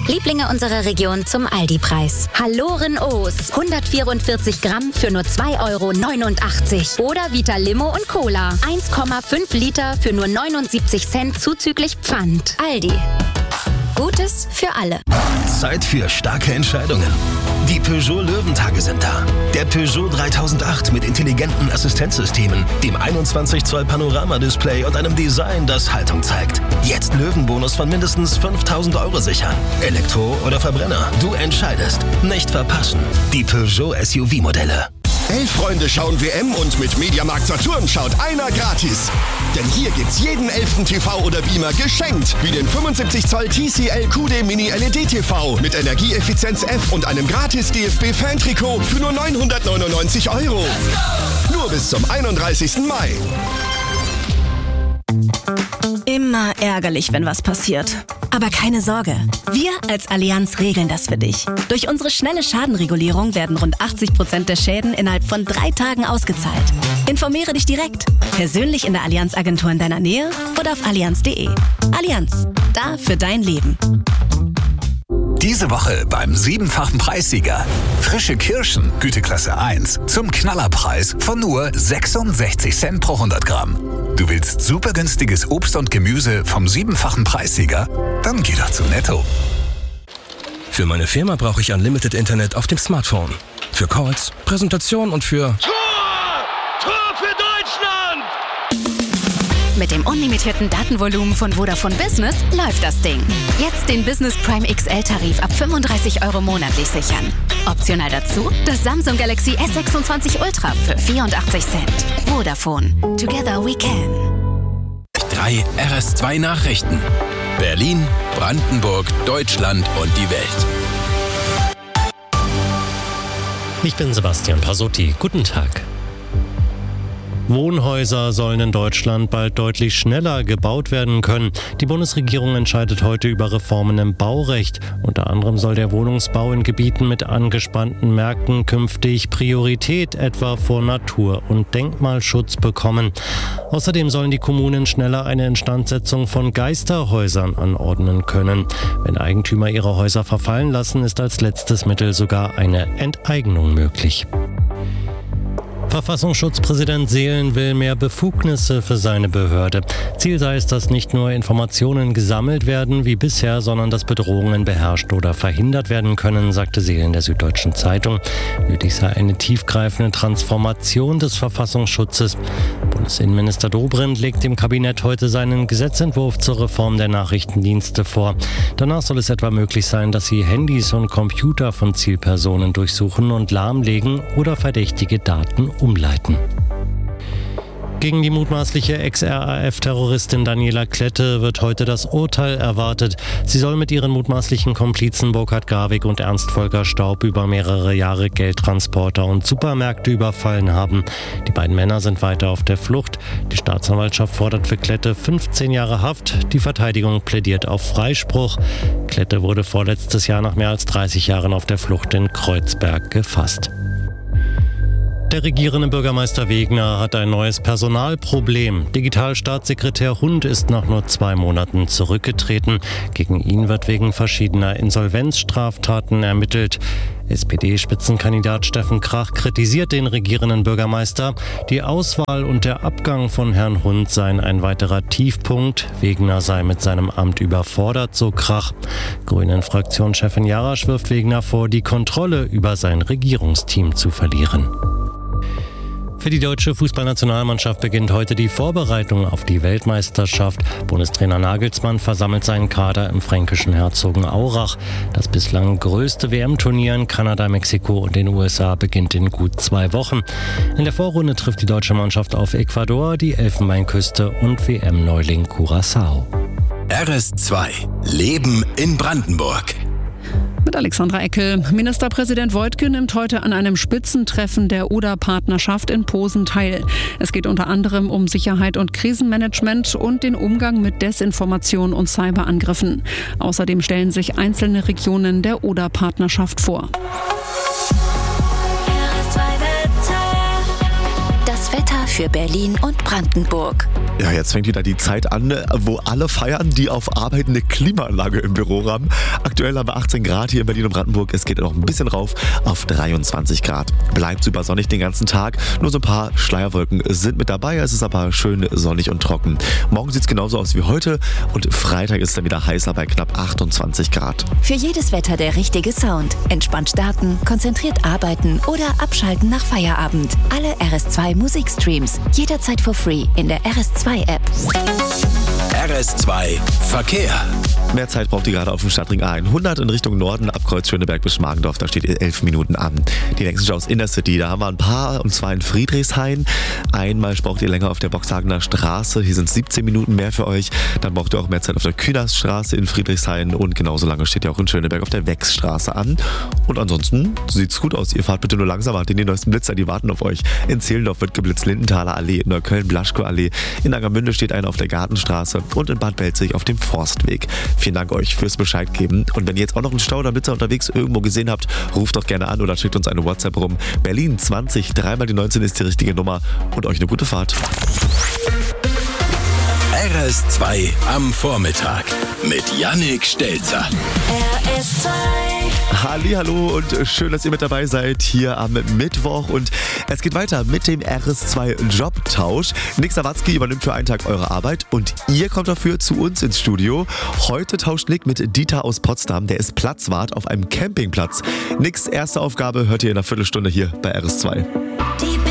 Lieblinge unserer Region zum Aldi-Preis. Halloren O's. 144 Gramm für nur 2,89 €. Oder Vita Limo und Cola. 1,5 Liter für nur 79 Cent zuzüglich Pfand. Aldi. Gutes für alle. Zeit für starke Entscheidungen. Die Peugeot Löwentage sind da. Der Peugeot 3008 mit intelligenten Assistenzsystemen, dem 21 Zoll Panoramadisplay und einem Design, das Haltung zeigt. Jetzt Löwenbonus von mindestens 5.000 € sichern. Elektro oder Verbrenner, du entscheidest. Nicht verpassen. Die Peugeot SUV-Modelle. 11 Freunde schauen WM und mit Mediamarkt Saturn schaut einer gratis. Denn hier gibt's jeden 11. TV oder Beamer geschenkt. Wie den 75 Zoll TCL QD Mini LED TV mit Energieeffizienz F und einem gratis DFB-Fan-Trikot für nur 999 €. Nur bis zum 31. Mai. Immer ärgerlich, wenn was passiert. Aber keine Sorge, wir als Allianz regeln das für dich. Durch unsere schnelle Schadenregulierung werden rund 80% der Schäden innerhalb von 3 Tagen ausgezahlt. Informiere dich direkt, persönlich in der Allianz-Agentur in deiner Nähe oder auf allianz.de. Allianz, da für dein Leben. Diese Woche beim 7-fachen Preissieger. Frische Kirschen, Güteklasse 1, zum Knallerpreis von nur 66 Cent pro 100 Gramm. Du willst super günstiges Obst und Gemüse vom 7-fachen Preissieger? Dann geh doch zu Netto. Für meine Firma brauche ich Unlimited Internet auf dem Smartphone. Für Calls, Präsentation und für... Tor für Deutschland! Mit dem unlimitierten Datenvolumen von Vodafone Business läuft das Ding. Jetzt den Business Prime XL-Tarif ab 35 € monatlich sichern. Optional dazu das Samsung Galaxy S26 Ultra für 84 Cent. Vodafone. Together we can. 3 RS2 Nachrichten. Berlin, Brandenburg, Deutschland und die Welt. Ich bin Sebastian Pasotti. Guten Tag. Wohnhäuser sollen in Deutschland bald deutlich schneller gebaut werden können. Die Bundesregierung entscheidet heute über Reformen im Baurecht. Unter anderem soll der Wohnungsbau in Gebieten mit angespannten Märkten künftig Priorität etwa vor Natur- und Denkmalschutz bekommen. Außerdem sollen die Kommunen schneller eine Instandsetzung von Geisterhäusern anordnen können. Wenn Eigentümer ihre Häuser verfallen lassen, ist als letztes Mittel sogar eine Enteignung möglich. Verfassungsschutzpräsident Seelen will mehr Befugnisse für seine Behörde. Ziel sei es, dass nicht nur Informationen gesammelt werden wie bisher, sondern dass Bedrohungen beherrscht oder verhindert werden können, sagte Seelen der Süddeutschen Zeitung. Nötig sei eine tiefgreifende Transformation des Verfassungsschutzes. Bundesinnenminister Dobrindt legt dem Kabinett heute seinen Gesetzentwurf zur Reform der Nachrichtendienste vor. Danach soll es etwa möglich sein, dass sie Handys und Computer von Zielpersonen durchsuchen und lahmlegen oder verdächtige Daten umleiten. Gegen die mutmaßliche Ex-RAF-Terroristin Daniela Klette wird heute das Urteil erwartet. Sie soll mit ihren mutmaßlichen Komplizen Burkhard Garwig und Ernst Volker Staub über mehrere Jahre Geldtransporter und Supermärkte überfallen haben. Die beiden Männer sind weiter auf der Flucht. Die Staatsanwaltschaft fordert für Klette 15 Jahre Haft. Die Verteidigung plädiert auf Freispruch. Klette wurde vorletztes Jahr nach mehr als 30 Jahren auf der Flucht in Kreuzberg gefasst. Der regierende Bürgermeister Wegner hat ein neues Personalproblem. Digitalstaatssekretär Hund ist nach nur 2 Monaten zurückgetreten. Gegen ihn wird wegen verschiedener Insolvenzstraftaten ermittelt. SPD-Spitzenkandidat Steffen Krach kritisiert den regierenden Bürgermeister. Die Auswahl und der Abgang von Herrn Hund seien ein weiterer Tiefpunkt. Wegner sei mit seinem Amt überfordert, so Krach. Grünen-Fraktionschefin Jarasch wirft Wegner vor, die Kontrolle über sein Regierungsteam zu verlieren. Für die deutsche Fußballnationalmannschaft beginnt heute die Vorbereitung auf die Weltmeisterschaft. Bundestrainer Nagelsmann versammelt seinen Kader im fränkischen Herzogenaurach. Das bislang größte WM-Turnier in Kanada, Mexiko und den USA beginnt in gut 2 Wochen. In der Vorrunde trifft die deutsche Mannschaft auf Ecuador, die Elfenbeinküste und WM-Neuling Curaçao. RS2 Leben in Brandenburg. Mit Alexandra Eckel. Ministerpräsident Woidke nimmt heute an einem Spitzentreffen der Oder-Partnerschaft in Posen teil. Es geht unter anderem um Sicherheit und Krisenmanagement und den Umgang mit Desinformation und Cyberangriffen. Außerdem stellen sich einzelne Regionen der Oder-Partnerschaft vor. Das Wetter für Berlin und Brandenburg. Ja, jetzt fängt wieder die Zeit an, wo alle feiern, die auf Arbeit eine Klimaanlage im Büro haben. Aktuell haben wir 18 Grad hier in Berlin und Brandenburg. Es geht noch ein bisschen rauf auf 23 Grad. Bleibt super sonnig den ganzen Tag. Nur so ein paar Schleierwolken sind mit dabei. Es ist aber schön sonnig und trocken. Morgen sieht es genauso aus wie heute und Freitag ist dann wieder heißer bei knapp 28 Grad. Für jedes Wetter der richtige Sound. Entspannt starten, konzentriert arbeiten oder abschalten nach Feierabend. Alle RS2 Musikstreams. Jederzeit for free in der RS2-App. RS2 Verkehr. Mehr Zeit braucht ihr gerade auf dem Stadtring A100 in Richtung Norden, ab Kreuz Schöneberg bis Schmargendorf. Da steht ihr 11 Minuten an. Die nächsten Staus in der City, da haben wir ein paar, und zwar in Friedrichshain. Einmal braucht ihr länger auf der Boxhagener Straße. Hier sind 17 Minuten mehr für euch. Dann braucht ihr auch mehr Zeit auf der Kühnersstraße in Friedrichshain. Und genauso lange steht ihr auch in Schöneberg auf der Wechsstraße an. Und ansonsten sieht's gut aus. Ihr fahrt bitte nur langsamer, denn die neuesten Blitzer, die warten auf euch. In Zehlendorf wird geblitzt, Lindenthaler Allee, in Neukölln Blaschko-Allee. In Angermünde steht einer auf der Gartenstraße und in Bad Belzig auf dem Forstweg. Vielen Dank euch fürs Bescheid geben. Und wenn ihr jetzt auch noch einen Stau oder Blitzer unterwegs irgendwo gesehen habt, ruft doch gerne an oder schickt uns eine WhatsApp rum. Berlin 20, 3 die 19 ist die richtige Nummer und euch eine gute Fahrt. RS2 am Vormittag mit Yannick Stelzer. RS2. Hallihallo und schön, dass ihr mit dabei seid hier am Mittwoch. Und es geht weiter mit dem RS2 Jobtausch. Nick Sawatzki übernimmt für einen Tag eure Arbeit und ihr kommt dafür zu uns ins Studio. Heute tauscht Nick mit Dieter aus Potsdam. Der ist Platzwart auf einem Campingplatz. Nicks erste Aufgabe hört ihr in einer Viertelstunde hier bei RS2. Die